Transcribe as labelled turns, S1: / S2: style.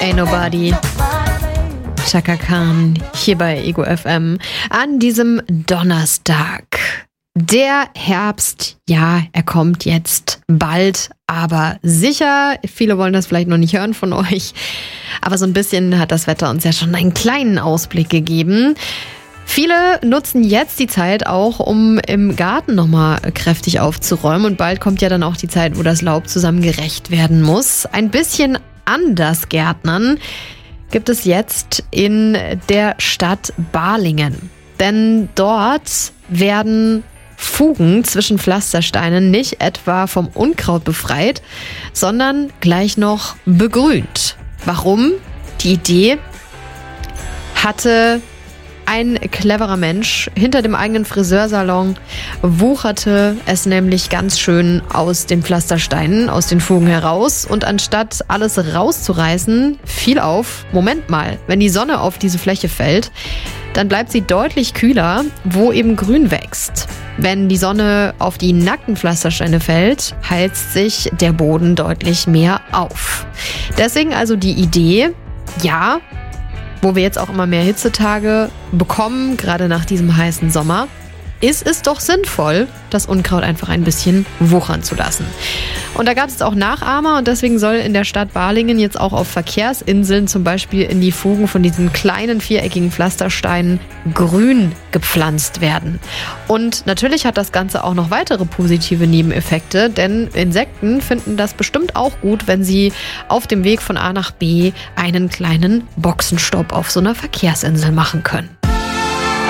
S1: Ain't Nobody. Chaka Khan hier bei Ego FM an diesem Donnerstag. Der Herbst, ja, er kommt jetzt bald, aber sicher. Viele wollen das vielleicht noch nicht hören von euch, aber so ein bisschen hat das Wetter uns ja schon einen kleinen Ausblick gegeben. Viele nutzen jetzt die Zeit auch, um im Garten nochmal kräftig aufzuräumen, und bald kommt ja dann auch die Zeit, wo das Laub zusammengerecht werden muss. Ein bisschen anders gärtnern gibt es jetzt in der Stadt Balingen, denn dort werden Fugen zwischen Pflastersteinen nicht etwa vom Unkraut befreit, sondern gleich noch begrünt. Warum? Die Idee hatte ein cleverer Mensch hinter dem eigenen Friseursalon, wucherte es nämlich ganz schön aus den Pflastersteinen, aus den Fugen heraus, und anstatt alles rauszureißen, fiel auf, Moment mal, wenn die Sonne auf diese Fläche fällt, dann bleibt sie deutlich kühler, wo eben Grün wächst. Wenn die Sonne auf die nackten Pflastersteine fällt, heizt sich der Boden deutlich mehr auf. Deswegen also die Idee, ja, wo wir jetzt auch immer mehr Hitzetage bekommen, gerade nach diesem heißen Sommer, ist es doch sinnvoll, das Unkraut einfach ein bisschen wuchern zu lassen. Und da gab es auch Nachahmer, und deswegen soll in der Stadt Balingen jetzt auch auf Verkehrsinseln zum Beispiel in die Fugen von diesen kleinen viereckigen Pflastersteinen grün gepflanzt werden. Und natürlich hat das Ganze auch noch weitere positive Nebeneffekte, denn Insekten finden das bestimmt auch gut, wenn sie auf dem Weg von A nach B einen kleinen Boxenstopp auf so einer Verkehrsinsel machen können.